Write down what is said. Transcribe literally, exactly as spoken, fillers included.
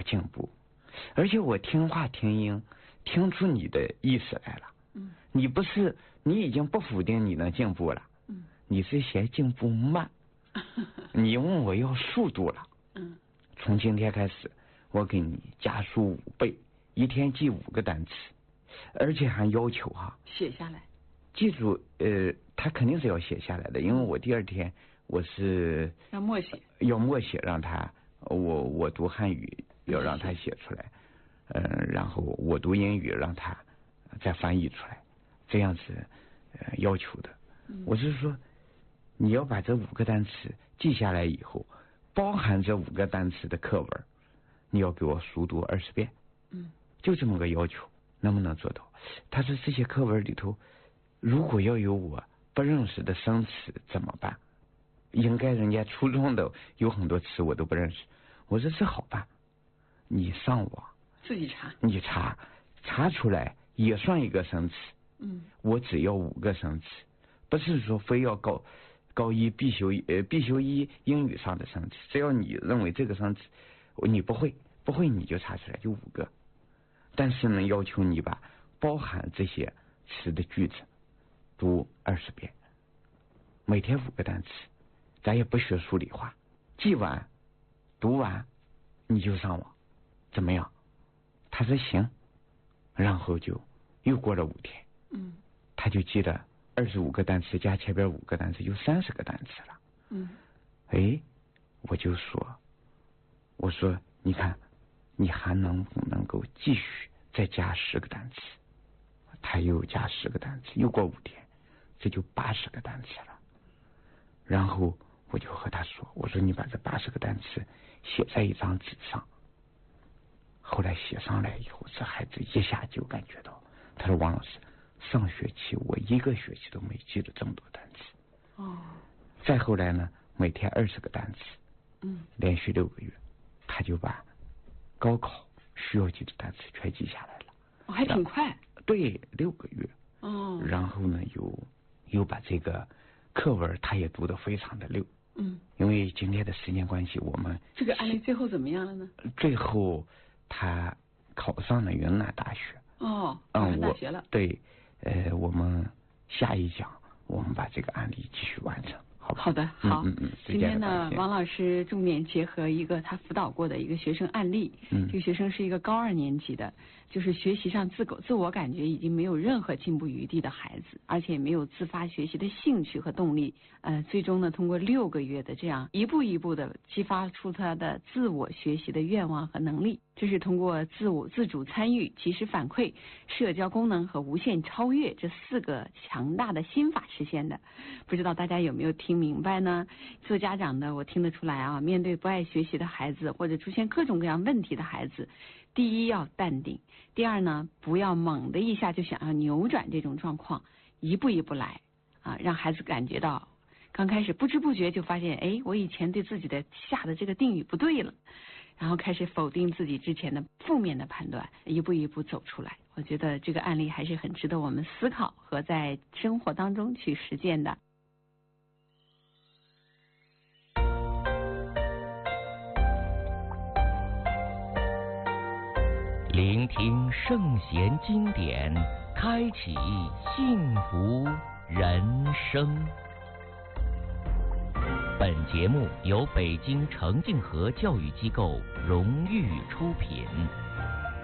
进步，而且我听话听音，听出你的意思来了。嗯，你不是，你已经不否定你能进步了。嗯，你是嫌进步慢，你问我要速度了。嗯，从今天开始，我给你加速五倍，一天记五个单词，而且还要求哈写下来。 记住，呃，他肯定是要写下来的，因为我第二天我是要默写， 要默写，让他我我读汉语要让他写出来，嗯、呃，然后我读英语让他再翻译出来，这样子呃要求的。嗯、我是说，你要把这五个单词记下来以后，包含这五个单词的课文，你要给我熟读二十遍。嗯，就这么个要求，能不能做到？他说这些课文里头，如果要有我不认识的生词怎么办？应该人家初中的有很多词我都不认识。我说这好办，你上网自己查， 你查查出来也算一个生词。嗯，我只要五个生词，不是说非要高高一必修呃必修一英语上的生词，只要你认为这个生词你不会不会你就查出来，就五个。但是呢，要求你把包含这些词的句子读二十遍，每天五个单词，咱也不学数理化，记完读完你就上网，怎么样？他说行，然后就又过了五天，嗯，他就记得二十五个单词加前边五个单词，就三十个单词了。嗯，哎，我就说，我说你看，你还能不能够继续再加十个单词？他又加十个单词，又过五天，这就八十个单词了。然后我就和他说，我说你把这八十个单词写在一张纸上。后来写上来以后，这孩子一下就感觉到，他说王老师，上学期我一个学期都没记得这么多单词。哦。再后来呢，每天二十个单词，嗯，连续六个月，他就把高考需要记的单词全记下来了。 哦，还挺快。 对，六个月。哦。然后呢，又又把这个课文他也读得非常的溜。嗯。因为今天的时间关系，我们这个案例最后怎么样了呢？ 最后他考上了云南大学。 哦，考上大学了。 对，呃，我们下一讲我们把这个案例继续完成。好, 好的，好。 嗯嗯。 今天呢，王老师重点结合一个他辅导过的一个学生案例。嗯。这个学生是一个高二年级的，就是学习上自自我感觉已经没有任何进步余地的孩子，而且没有自发学习的兴趣和动力。呃，最终呢，通过六个月的这样一步一步的激发出他的自我学习的愿望和能力。这是通过自我自主参与、及时反馈、社交功能和无限超越这四个强大的心法实现的。不知道大家有没有听明白呢？做家长的我听得出来啊，面对不爱学习的孩子或者出现各种各样问题的孩子，第一要淡定，第二呢，不要猛的一下就想要扭转这种状况，一步一步来啊，让孩子感觉到刚开始不知不觉就发现，哎，我以前对自己的下的这个定语不对了，然后开始否定自己之前的负面的判断，一步一步走出来。我觉得这个案例还是很值得我们思考和在生活当中去实践的。 聆听圣贤经典，开启幸福人生。本节目由北京程静和教育机构荣誉出品。